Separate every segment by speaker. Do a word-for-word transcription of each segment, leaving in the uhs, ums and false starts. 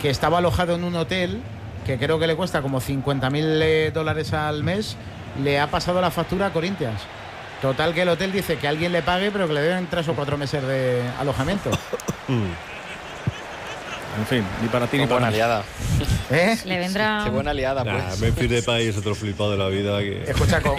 Speaker 1: que estaba alojado en un hotel que creo que le cuesta como cincuenta mil eh, dólares al mes, le ha pasado la factura a Corinthians. Total que el hotel dice que alguien le pague, pero que le deben tres o cuatro meses de alojamiento.
Speaker 2: En fin, ni para ti ni para
Speaker 3: buena
Speaker 2: mí.
Speaker 3: aliada.
Speaker 1: ¿Eh?
Speaker 4: Le vendrá...
Speaker 3: Qué buena aliada,
Speaker 5: Nah,
Speaker 3: pues.
Speaker 5: Memphis Depay es otro flipado de la vida. Que...
Speaker 1: Escucha, con...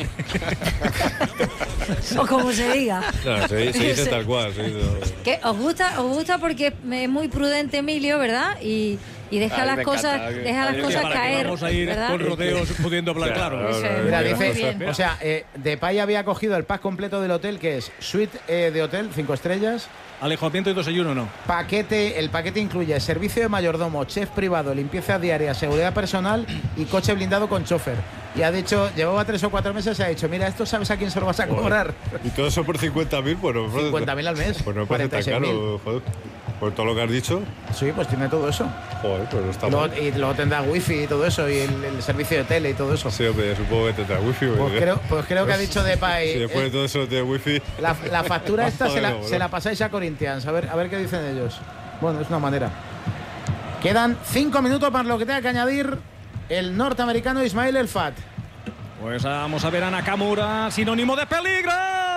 Speaker 4: O como se diga.
Speaker 5: No, se, se dice tal cual. Se dice...
Speaker 4: Que os gusta, os gusta porque es muy prudente Emilio, ¿verdad? Y, y deja
Speaker 3: A mí
Speaker 4: las
Speaker 3: me
Speaker 4: cosas,
Speaker 3: encanta.
Speaker 4: deja las
Speaker 3: A mí me
Speaker 4: cosas
Speaker 2: Para que
Speaker 4: caer,
Speaker 2: vamos a ir
Speaker 4: ¿verdad?
Speaker 2: con rodeos pudiendo hablar claro.
Speaker 5: Claro,
Speaker 4: Eso es,
Speaker 1: Mira,
Speaker 4: muy
Speaker 1: dice,
Speaker 4: bien.
Speaker 1: o sea, eh, Depay había cogido el pack completo del hotel, que es suite eh, de hotel, cinco estrellas,
Speaker 2: Alejamiento y desayuno no.
Speaker 1: paquete, el paquete incluye servicio de mayordomo, chef privado, limpieza diaria, seguridad personal y coche blindado con chofer. Y ha dicho, llevaba tres o cuatro meses y ha dicho, mira, esto sabes a quién se lo vas a cobrar.
Speaker 5: Y todo eso por cincuenta mil, bueno,
Speaker 1: cincuenta mil al mes.
Speaker 5: Pues no me parece tan
Speaker 1: cuarenta y seis mil.
Speaker 5: caro, joder. Por todo lo que has dicho,
Speaker 1: Sí, pues tiene todo eso.
Speaker 5: joder, pues no está
Speaker 1: Luego-
Speaker 5: mal.
Speaker 1: y luego tendrá wifi y todo eso, y el, el servicio de tele y todo eso.
Speaker 5: Sí, hombre, supongo que tendrá wifi.
Speaker 1: Pues
Speaker 5: porque-
Speaker 1: creo, pues creo que ha dicho Depay.
Speaker 5: Si después de
Speaker 1: eh,
Speaker 5: todo eso de wifi.
Speaker 1: la, la factura esta se la,
Speaker 5: Joder,
Speaker 1: se la pasáis a Corinthians, a ver, a ver qué dicen ellos. Bueno, es una manera. Quedan cinco minutos para lo que tenga que añadir el norteamericano Ismail El Fat.
Speaker 2: Pues vamos a ver a Nakamura, sinónimo de peligro.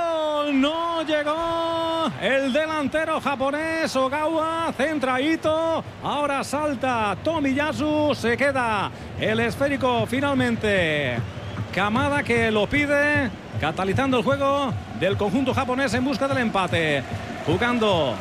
Speaker 2: No llegó el delantero japonés Ogawa, centradito. Ahora salta Tomiyasu, se queda el esférico finalmente. Kamada que lo pide, catalizando el juego del conjunto japonés en busca del empate. Jugando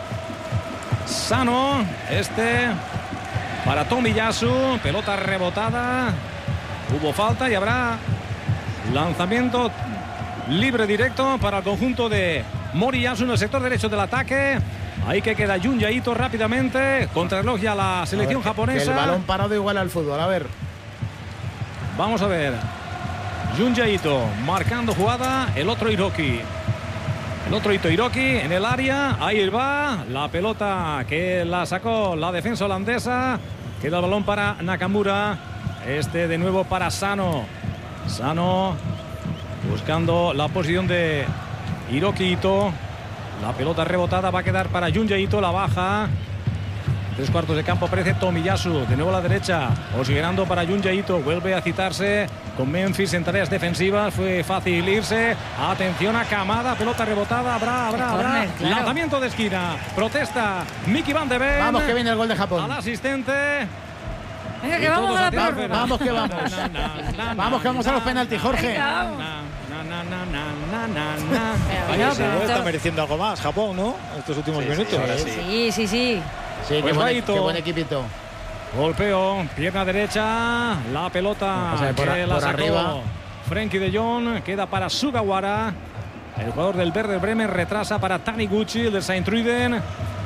Speaker 2: Sano, este para Tomiyasu, pelota rebotada. Hubo falta y habrá lanzamiento libre directo para el conjunto de Moriyasu en el sector derecho del ataque. Ahí que queda Junya Ito rápidamente. Contrarreloj ya la selección
Speaker 1: A ver,
Speaker 2: japonesa.
Speaker 1: que el balón parado igual al fútbol, a ver.
Speaker 2: Vamos a ver. Junya Ito marcando jugada. El otro Hiroki. El otro Ito Hiroki en el área. Ahí va. La pelota que la sacó la defensa holandesa. Queda el balón para Nakamura. Este de nuevo para Sano. Sano buscando la posición de Hiroki Ito. La pelota rebotada va a quedar para Junya Ito. La baja. Tres cuartos de campo aparece Tomiyasu. De nuevo a la derecha. Osguerando para Junya Ito. Vuelve a citarse con Memphis en tareas defensivas. Fue fácil irse. Atención a Kamada. Pelota rebotada. Habrá, habrá, habrá.
Speaker 4: Corner, claro.
Speaker 2: Lanzamiento de esquina. Protesta Mickey Van de Ven.
Speaker 1: Vamos, que viene el gol de
Speaker 2: Al
Speaker 1: Japón.
Speaker 2: asistente.
Speaker 4: Venga,
Speaker 2: Y
Speaker 4: que vamos
Speaker 2: todos
Speaker 4: a la
Speaker 2: tierra.
Speaker 4: prórroga.
Speaker 1: Vamos, que vamos.
Speaker 2: Na, na, na,
Speaker 1: Vamos, que vamos a los penaltis, Jorge.
Speaker 4: Venga, vamos.
Speaker 2: Na, na, na, na, na, na, na.
Speaker 4: Pero
Speaker 6: Oye,
Speaker 4: no,
Speaker 6: se
Speaker 4: pero
Speaker 6: está
Speaker 4: esto-
Speaker 6: mereciendo algo más Japón, ¿no? Estos últimos
Speaker 3: Sí, sí,
Speaker 6: minutos.
Speaker 3: ahora sí.
Speaker 4: Sí, sí, sí.
Speaker 1: Sí, qué
Speaker 2: Pues
Speaker 1: buen,
Speaker 2: va Ito.
Speaker 1: qué buen equipito.
Speaker 2: Golpeo, pierna derecha, la pelota
Speaker 1: O sea, por a-
Speaker 2: que la
Speaker 1: por
Speaker 2: sacó
Speaker 1: arriba.
Speaker 2: Frenkie de Jong, queda para Sugawara. El jugador del Werder Bremen retrasa para Taniguchi, el de Saint-Truiden.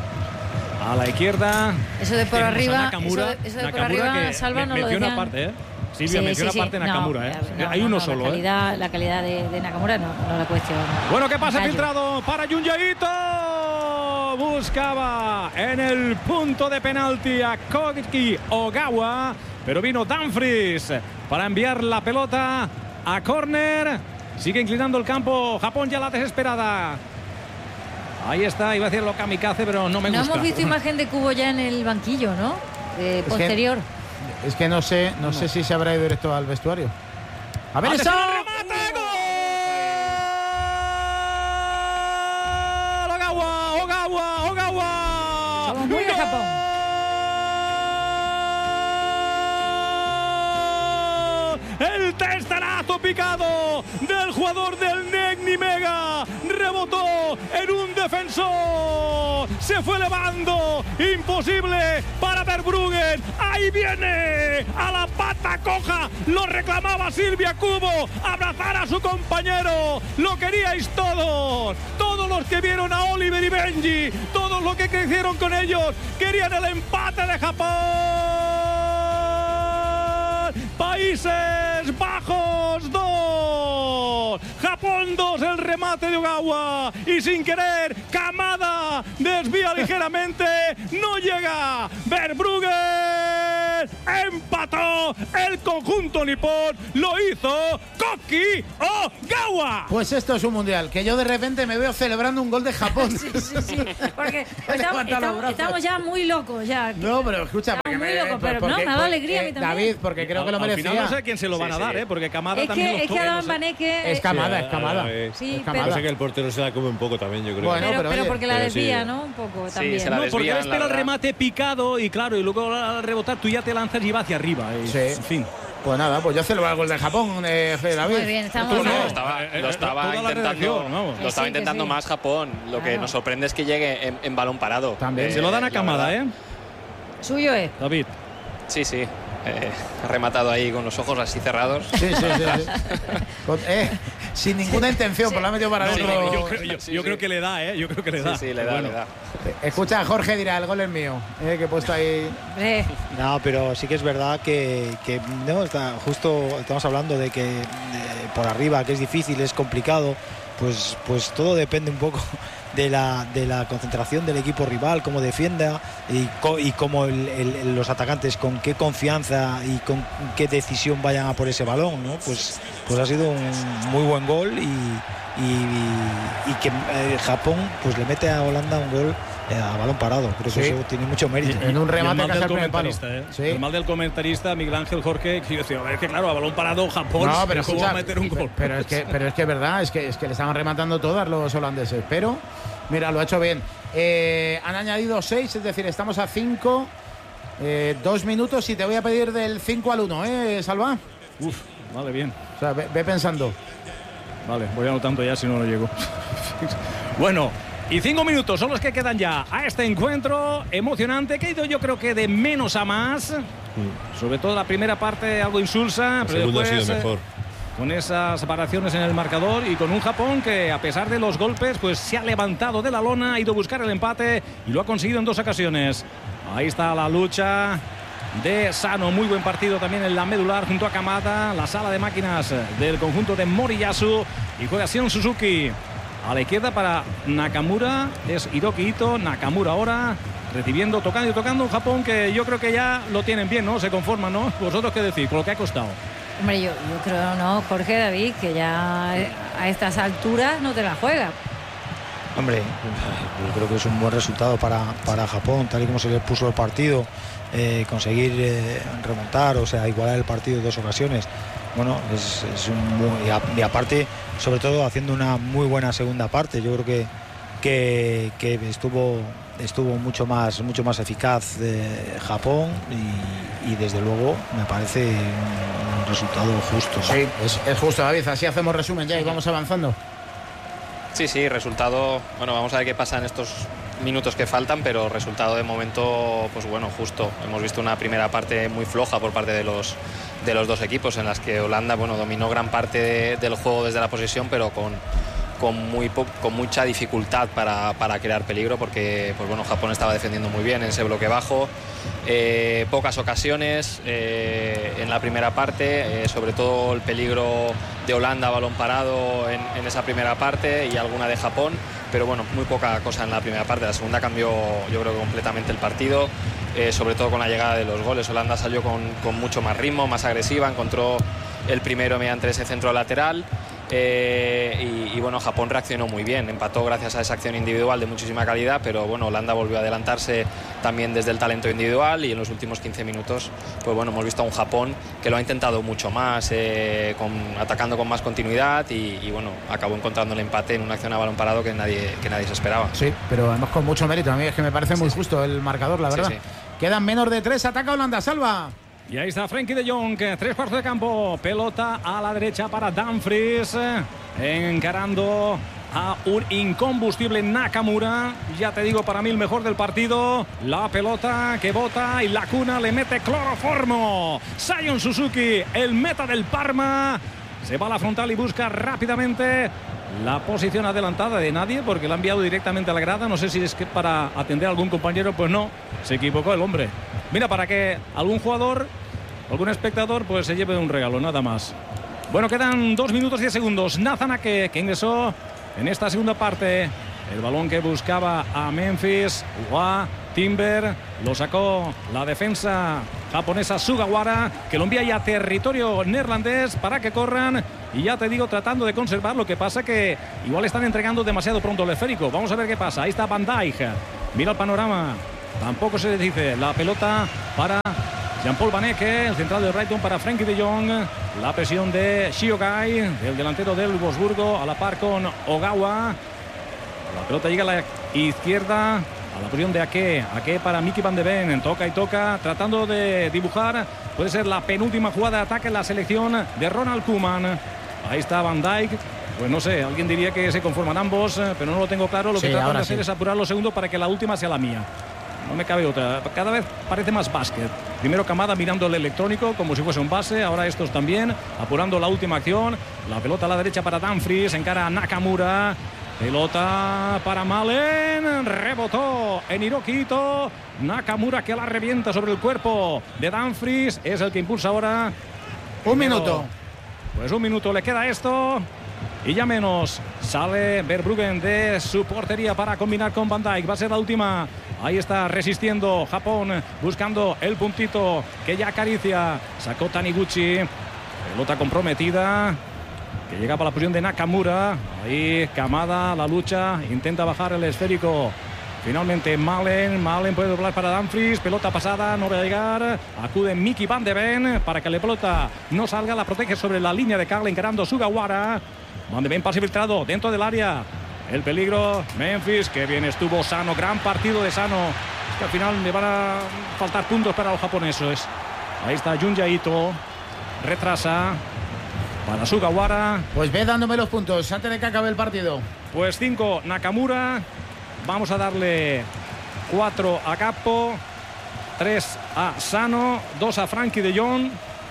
Speaker 2: A la izquierda.
Speaker 4: Eso de por
Speaker 2: tenemos a
Speaker 4: arriba,
Speaker 2: Nakamura,
Speaker 4: eso de- eso de por
Speaker 2: Nakamura
Speaker 4: arriba,
Speaker 2: que
Speaker 4: Salva,
Speaker 2: me-
Speaker 4: no lo
Speaker 2: menciona
Speaker 4: decían.
Speaker 2: aparte, ¿eh? Silvia
Speaker 4: Sí,
Speaker 2: menciona
Speaker 4: sí, sí.
Speaker 2: aparte
Speaker 4: No,
Speaker 2: Nakamura, ¿eh?
Speaker 4: no,
Speaker 2: Hay
Speaker 4: no,
Speaker 2: uno
Speaker 4: no,
Speaker 2: solo,
Speaker 4: la
Speaker 2: ¿eh?
Speaker 4: calidad, La calidad de, de Nakamura no, no la cuestiono.
Speaker 2: Bueno, ¿qué pasa?
Speaker 4: Callo.
Speaker 2: Filtrado para Junya Ito. Buscaba en el punto de penalti a Koki Ogawa, pero vino Dumfries para enviar la pelota a córner. Sigue inclinando el campo Japón ya la desesperada. Ahí está, iba a decir lo kamikaze, pero no me
Speaker 4: No
Speaker 2: gusta.
Speaker 4: hemos visto imagen de Kubo ya en el banquillo, ¿no? De
Speaker 1: que-
Speaker 4: posterior.
Speaker 1: Es que no sé, no, sé si se habrá ido directo al vestuario. A ver eso.
Speaker 2: ¡Atención al remate! ¡Gol! ¡Ogawa! ¡Ogawa! ¡Ogawa!
Speaker 4: Somos muy de Japón.
Speaker 2: El testarazo picado del jugador del Negni Mega rebotó en un defensor, se fue elevando, imposible para Verbruggen. Ahí viene a la pata coja, lo reclamaba Silvia Cubo, abrazar a su compañero, lo queríais todos, todos los que vieron a Oliver y Benji, todos los que crecieron con ellos, querían el empate de Japón. Países Bajos dos, Japón dos, el remate de Ogawa y sin querer Kamada desvía ligeramente, no llega Verbruggen, empató el conjunto nipón, lo hizo Koki Ogawa.
Speaker 1: Pues esto es un mundial, que yo de repente me veo celebrando un gol de Japón.
Speaker 4: Sí, sí, sí, porque estamos, estamos, estamos ya muy locos ya.
Speaker 1: No, pero escucha,
Speaker 4: estamos muy
Speaker 1: me,
Speaker 4: locos, pero
Speaker 1: porque,
Speaker 4: no, me ha dado alegría a mí
Speaker 1: eh,
Speaker 4: también.
Speaker 1: David, porque creo que lo
Speaker 2: Al
Speaker 1: merecía.
Speaker 2: final no sé quién se lo van
Speaker 5: Sí,
Speaker 2: a dar,
Speaker 5: sí.
Speaker 2: ¿eh? Porque Camada
Speaker 4: Es
Speaker 2: también
Speaker 4: que,
Speaker 2: los
Speaker 4: es que
Speaker 2: tuvo,
Speaker 4: Adán
Speaker 2: no sé.
Speaker 4: Baneke...
Speaker 1: Es Camada, es Camada.
Speaker 5: Eh,
Speaker 4: Sí,
Speaker 1: es
Speaker 4: pero-
Speaker 1: Camada.
Speaker 5: Pasa que el portero se la come un poco también, yo creo.
Speaker 1: Bueno,
Speaker 4: Pero,
Speaker 1: pero
Speaker 4: pero
Speaker 1: oye,
Speaker 4: porque la
Speaker 5: pero sí.
Speaker 4: desvía, ¿no? Un poco
Speaker 3: Sí,
Speaker 4: también.
Speaker 3: se la
Speaker 2: No, porque
Speaker 3: desvían,
Speaker 2: él espera
Speaker 3: la
Speaker 2: el
Speaker 3: verdad.
Speaker 2: remate picado y claro, y luego al rebotar tú ya te lanzas y va hacia arriba. Y,
Speaker 1: Sí.
Speaker 2: En fin.
Speaker 1: Pues nada, pues yo celebro el gol de Japón, eh, David.
Speaker 4: Muy bien, estamos...
Speaker 2: Tú no.
Speaker 3: Lo estaba,
Speaker 2: Eh, eh,
Speaker 3: lo estaba
Speaker 2: toda la
Speaker 3: intentando,
Speaker 2: redacción, vamos.
Speaker 3: lo estaba
Speaker 4: Que sí, que
Speaker 3: intentando
Speaker 4: sí.
Speaker 3: más Japón. Lo que
Speaker 4: Claro.
Speaker 3: nos sorprende es que llegue en, en balón parado.
Speaker 1: También.
Speaker 3: Eh,
Speaker 2: Se lo dan a
Speaker 3: la
Speaker 2: Camada,
Speaker 3: verdad.
Speaker 2: ¿eh?
Speaker 4: Suyo es.
Speaker 2: David.
Speaker 3: Sí, sí. Eh, ha rematado ahí con los ojos así cerrados.
Speaker 1: Sí, sí, sí. sí. Con- eh, sin ninguna intención,
Speaker 4: Sí.
Speaker 1: pues la ha metido para
Speaker 2: No,
Speaker 1: adentro.
Speaker 2: no, yo creo, yo-
Speaker 3: Sí,
Speaker 2: yo
Speaker 3: sí.
Speaker 2: creo que le da, ¿eh? Yo creo que le
Speaker 3: Sí,
Speaker 2: da.
Speaker 3: sí, le da,
Speaker 2: Bueno.
Speaker 3: le da.
Speaker 1: Escucha, Jorge dirá, el gol es mío, eh, que he puesto ahí.
Speaker 4: Hombre,
Speaker 6: No, pero sí que es verdad que, que no, está, justo estamos hablando de que eh, por arriba, que es difícil, es complicado, pues, pues todo depende un poco de la, de la concentración del equipo rival, cómo defienda y, co- y cómo el- el- los atacantes, con qué confianza y con qué decisión vayan a por ese balón, ¿no? Pues, pues ha sido un muy buen gol y, y, y que eh, Japón pues le mete a Holanda un gol eh, a balón parado. Creo que
Speaker 1: Sí.
Speaker 6: eso tiene mucho mérito.
Speaker 1: En un
Speaker 2: Y el
Speaker 1: remate
Speaker 2: mal
Speaker 1: casi
Speaker 2: del
Speaker 1: al primer palo.
Speaker 2: comentarista, ¿eh?
Speaker 1: Sí.
Speaker 2: El mal del comentarista Miguel Ángel Jorge, que yo decía, es que claro, a balón parado Japón,
Speaker 1: No, pero
Speaker 2: ¿cómo
Speaker 1: escucha,
Speaker 2: va a meter un gol?
Speaker 1: Pero es que, pero es que es verdad, es que, es que le estaban rematando todas los holandeses. Pero, mira, lo ha hecho bien. Eh, han añadido seis, es decir, estamos a cinco, eh, dos minutos y te voy a pedir del cinco al uno, ¿eh, Salva?
Speaker 2: Uf, vale, bien.
Speaker 1: O sea, ve, ve pensando.
Speaker 2: Vale, voy anotando ya si no lo llego. Bueno, y cinco minutos son los que quedan ya a este encuentro emocionante que ha ido yo creo que de menos a más. Sobre todo la primera parte algo insulsa,
Speaker 5: El
Speaker 2: pero
Speaker 5: segundo ha
Speaker 2: después
Speaker 5: sido mejor.
Speaker 2: eh, con esas variaciones en el marcador y con un Japón que a pesar de los golpes pues se ha levantado de la lona, ha ido a buscar el empate y lo ha conseguido en dos ocasiones. Ahí está la lucha de Sano, muy buen partido también en la medular junto a Kamada, la sala de máquinas del conjunto de Moriyasu y juega Sion Suzuki. A la izquierda para Nakamura es Hiroki Ito, Nakamura ahora recibiendo, tocando y tocando un Japón que yo creo que ya lo tienen bien, ¿no? Se conforman, ¿no? ¿Vosotros qué decís? Por lo que ha costado.
Speaker 4: hombre, yo, yo creo, no, Jorge, David, que ya a estas alturas no te la juegas.
Speaker 6: Hombre, yo creo que es un buen resultado para, para Japón, tal y como se le puso el partido, eh, conseguir eh, remontar, o sea, igualar el partido en dos ocasiones. Bueno, es, es un muy, y, a- y aparte, sobre todo haciendo una muy buena segunda parte. Yo creo que, que, que estuvo, estuvo mucho más, mucho más eficaz eh, Japón y, y desde luego me parece un, un resultado justo.
Speaker 1: Sí, es, es justo, David. Así hacemos resumen ya y vamos avanzando.
Speaker 3: Sí, sí, resultado. Bueno, vamos a ver qué pasa en estos minutos que faltan, pero resultado de momento, pues bueno, justo. Hemos visto una primera parte muy floja por parte de los, de los dos equipos, en las que Holanda, bueno, dominó gran parte de- del juego desde la posesión, pero con, con, muy po- con mucha dificultad para, para crear peligro, porque, pues bueno, Japón estaba defendiendo muy bien en ese bloque bajo. Eh, pocas ocasiones eh, en la primera parte, eh, sobre todo el peligro de Holanda a balón parado en, en esa primera parte y alguna de Japón, pero bueno, muy poca cosa en la primera parte. La segunda cambió yo creo que completamente el partido, eh, sobre todo con la llegada de los goles. Holanda salió con, con mucho más ritmo, más agresiva, encontró el primero mediante ese centro lateral. Eh, y, y bueno, Japón reaccionó muy bien, empató gracias a esa acción individual de muchísima calidad, pero bueno, Holanda volvió a adelantarse también desde el talento individual y en los últimos quince minutos, pues bueno, hemos visto a un Japón que lo ha intentado mucho más, eh, con, atacando con más continuidad y, y bueno, acabó encontrando el empate en una acción a balón parado que nadie, que nadie se esperaba.
Speaker 1: Sí, pero además con mucho mérito. A mí es que me parece muy
Speaker 3: Sí, sí.
Speaker 1: justo el marcador, la
Speaker 3: Sí,
Speaker 1: verdad.
Speaker 3: sí.
Speaker 1: Quedan menos de tres, ataca Holanda, Salva.
Speaker 2: Y ahí está Frenkie de Jong, tres cuartos de campo, pelota a la derecha para Dumfries, encarando a un incombustible Nakamura. Ya te digo, para mí el mejor del partido, la pelota que bota y la cuna le mete cloroformo. Sion Suzuki, el meta del Parma, se va a la frontal y busca rápidamente la posición adelantada de nadie, porque la ha enviado directamente a la grada. No sé si es que para atender a algún compañero, pues no, se equivocó el hombre. Mira, para que algún jugador, algún espectador, pues se lleve un regalo, nada más. Bueno, quedan dos minutos diez segundos. Nathan Ake, que ingresó en esta segunda parte. El balón que buscaba a Memphis. Ua Timber, lo sacó la defensa japonesa Sugawara, que lo envía ya a territorio neerlandés para que corran. Y ya te digo, tratando de conservar. Lo que pasa que igual están entregando demasiado pronto el esférico. Vamos a ver qué pasa. Ahí está Van Dijk. Mira el panorama. Tampoco se dice. La pelota para Jean-Paul Van Ecke, el central de Brighton, para Frenkie de Jong. La presión de Shiogai, el delantero del Wolfsburgo, a la par con Ogawa. La pelota llega a la izquierda, a la posición de Ake. Ake para Mickey Van de Ven. Toca y toca, tratando de dibujar. Puede ser la penúltima jugada de ataque en la selección de Ronald Koeman. Ahí está Van Dijk. Pues no sé, alguien diría que se conforman ambos, pero no lo tengo claro. Lo
Speaker 1: sí,
Speaker 2: que tratan de hacer
Speaker 1: sí.
Speaker 2: es apurar los segundos para que la última sea la mía. No me cabe otra. Cada vez parece más básquet. Primero Kamada mirando el electrónico como si fuese un base. Ahora estos también apurando la última acción. La pelota a la derecha para Dumfries. Encara a Nakamura. Pelota para Malen. Rebotó en Hiroki Ito. Nakamura, que la revienta sobre el cuerpo de Dumfries. Es el que impulsa ahora.
Speaker 1: Un minuto.
Speaker 2: Pues un minuto le queda esto. Y ya menos. Sale Verbruggen de su portería para combinar con Van Dijk. Va a ser la última. Ahí está resistiendo Japón, buscando el puntito que ya acaricia. Sacó Taniguchi. Pelota comprometida, que llega para la posición de Nakamura. Ahí Kamada, la lucha. Intenta bajar el esférico. Finalmente Malen. Malen puede doblar para Dumfries. Pelota pasada, no va a llegar. Acude Mickey Van de Ven para que la pelota no salga. La protege sobre la línea de Carl, encarando Sugawara. Van de Ven, pase filtrado dentro del área. El peligro, Memphis, que bien estuvo Sano. Gran partido de Sano. Es que al final le van a faltar puntos para los japoneses. Ahí está Junja Ito. Retrasa para Sugawara.
Speaker 1: Pues ve dándome los puntos antes de que acabe el partido.
Speaker 2: Pues cinco Nakamura. Vamos a darle cuatro a Capo, tres a Sano, dos a Frenkie de Jong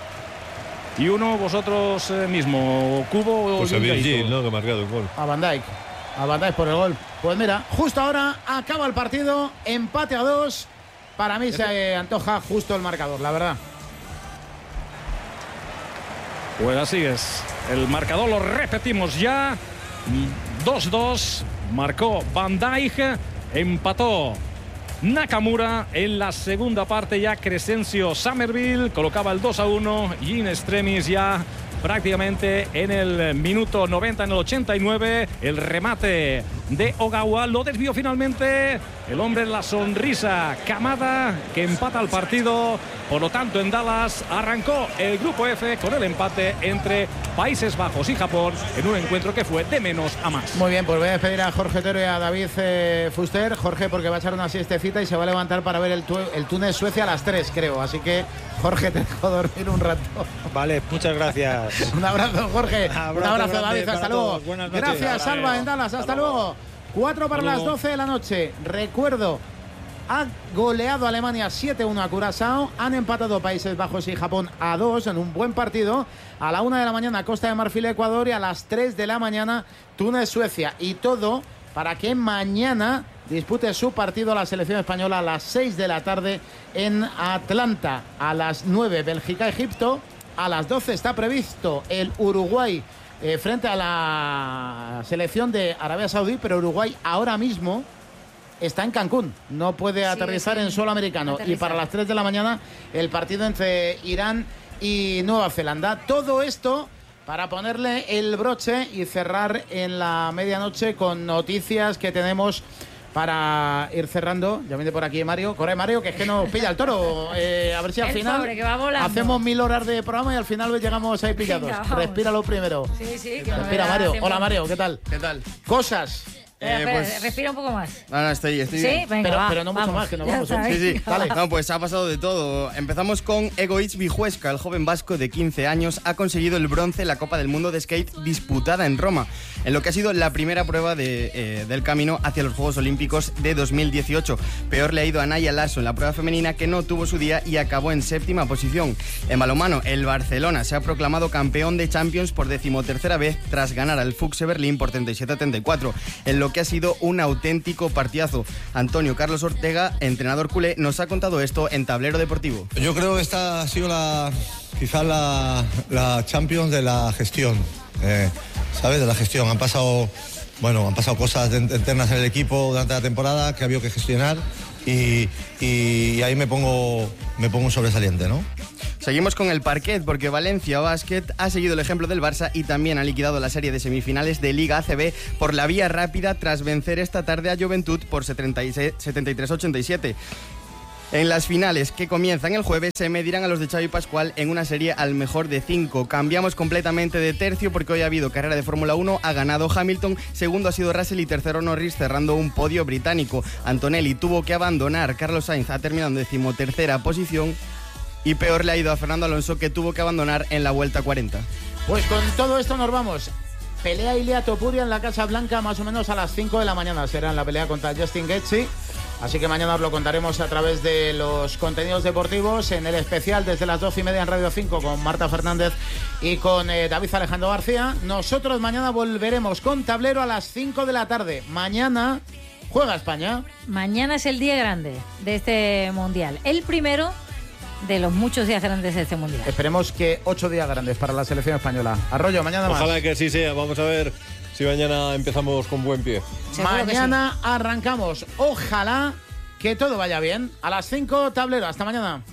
Speaker 2: y uno vosotros eh, mismo, Kubo o
Speaker 5: Pues a
Speaker 2: Junja
Speaker 5: Virgil,
Speaker 2: Ito.
Speaker 5: ¿no? Que ha marcado un gol.
Speaker 1: A Van Dijk. A Van Dijk por el gol. Pues mira, justo ahora acaba el partido. Empate a dos. Para mí se eh, antoja justo el marcador, la verdad.
Speaker 2: Pues así es. El marcador lo repetimos ya. dos dos. Marcó Van Dijk. Empató Nakamura. En la segunda parte ya Crescencio Summerville colocaba el dos a uno. Y in extremis ya prácticamente en el minuto noventa, en el ochenta y nueve. El remate de Ogawa lo desvió finalmente el hombre en la sonrisa, Kamada, que empata el partido. Por lo tanto, en Dallas arrancó el grupo F con el empate entre Países Bajos y Japón en un encuentro que fue de menos a más.
Speaker 1: Muy bien, pues voy a despedir a Jorge Tero y a David eh, Fuster. Jorge, porque va a echar una siestecita y se va a levantar para ver el, tu el Túnez-Suecia a las tres, creo. Así que, Jorge, te dejo dormir un rato.
Speaker 6: Vale, muchas gracias.
Speaker 1: Un abrazo, Jorge. Un abrazo, un abrazo David. Hasta luego. Gracias, Salva, en Dallas. Hasta, hasta luego. cuatro para las doce de la noche. Recuerdo, ha goleado Alemania siete uno a Curazao. Han empatado Países Bajos y Japón a dos en un buen partido. A la una de la mañana Costa de Marfil, Ecuador, y a las tres de la mañana Túnez, Suecia. Y todo para que mañana dispute su partido la selección española a las seis de la tarde en Atlanta. A las nueve Bélgica, Egipto. A las doce está previsto el Uruguay eh, frente a la selección de Arabia Saudí, pero Uruguay ahora mismo está en Cancún, no puede aterrizar sí, sí. en suelo americano. Aterrizar. Y para las tres de la mañana el partido entre Irán y Nueva Zelanda. Todo esto para ponerle el broche y cerrar en la medianoche con noticias que tenemos para ir cerrando. Ya viene por aquí Mario. Corre, Mario, que es que nos pilla el toro. Eh, a ver si al
Speaker 4: el
Speaker 1: final
Speaker 4: pobre, que va
Speaker 1: hacemos mil horas de programa y al final llegamos ahí pillados. Venga, respíralo primero.
Speaker 4: Sí, sí.
Speaker 1: Que Respira, Mario. Hola, Mario, ¿qué tal?
Speaker 7: ¿Qué tal?
Speaker 1: Cosas.
Speaker 4: Eh, espera, pues... Respira un poco más.
Speaker 7: No, no, estoy, estoy
Speaker 4: ¿Sí?
Speaker 7: bien.
Speaker 4: Venga,
Speaker 1: pero,
Speaker 4: va,
Speaker 1: pero no mucho
Speaker 4: vamos.
Speaker 1: más, que nos vamos.
Speaker 7: Sí, sí. Dale. No, pues ha pasado de todo. Empezamos con Egoitz Vijuesca. El joven vasco de quince años ha conseguido el bronce en la Copa del Mundo de Skate disputada en Roma, en lo que ha sido la primera prueba de, eh, del camino hacia los Juegos Olímpicos de dos mil dieciocho. Peor le ha ido a Naya Lasso en la prueba femenina, que no tuvo su día y acabó en séptima posición. En balonmano, el Barcelona se ha proclamado campeón de Champions por decimotercera vez tras ganar al Fuchse Berlín por treinta y siete a treinta y cuatro, en lo que ha sido un auténtico partidazo. Antonio Carlos Ortega, entrenador culé, nos ha contado esto en Tablero Deportivo.
Speaker 8: Yo creo que esta ha sido la, quizás la, la Champions de la gestión, eh, ¿sabes? De la gestión. Han pasado, bueno, han pasado cosas internas en el equipo durante la temporada que ha habido que gestionar y, y ahí me pongo, me pongo sobresaliente, ¿no?
Speaker 7: Seguimos con el parquet porque Valencia Basket ha seguido el ejemplo del Barça y también ha liquidado la serie de semifinales de Liga A C B por la vía rápida tras vencer esta tarde a Juventud por setenta y tres a ochenta y siete. En las finales que comienzan el jueves se medirán a los de Xavi Pascual en una serie al mejor de cinco. Cambiamos completamente de tercio porque hoy ha habido carrera de Fórmula uno, ha ganado Hamilton, segundo ha sido Russell y tercero Norris cerrando un podio británico. Antonelli tuvo que abandonar, Carlos Sainz ha terminado en decimotercera posición y peor le ha ido a Fernando Alonso que tuvo que abandonar en la vuelta cuarenta.
Speaker 1: Pues con todo esto nos vamos. Pelea Ilia Topuria en la Casa Blanca más o menos a las cinco de la mañana. Será en la pelea contra Justin Gaethje. Así que mañana os lo contaremos a través de los contenidos deportivos en el especial desde las doce y media en Radio cinco con Marta Fernández y con eh, David Alejandro García. Nosotros mañana volveremos con tablero a las cinco de la tarde. Mañana juega España.
Speaker 4: Mañana es el día grande de este Mundial. El primero de los muchos días grandes de este Mundial.
Speaker 1: Esperemos que ocho días grandes para la selección española. Arroyo, mañana más.
Speaker 5: Ojalá que sí sea. Vamos a ver si mañana empezamos con buen pie.
Speaker 1: Mañana sí. Arrancamos. Ojalá que todo vaya bien. A las cinco, tablero. Hasta mañana.